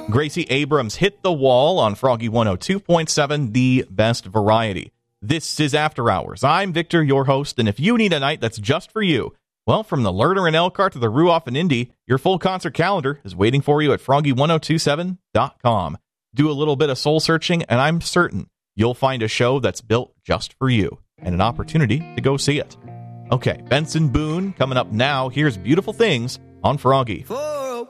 Gracie Abrams hit the wall on Froggy 102.7, the best variety. This is After Hours. I'm Victor, your host, and if you need a night that's just for you, well, from the Lerner and Elkhart to the Ruoff and Indy, your full concert calendar is waiting for you at froggy1027.com. Do a little bit of soul searching, and I'm certain you'll find a show that's built just for you and an opportunity to go see it. Okay, Benson Boone coming up now. Here's Beautiful Things on Froggy.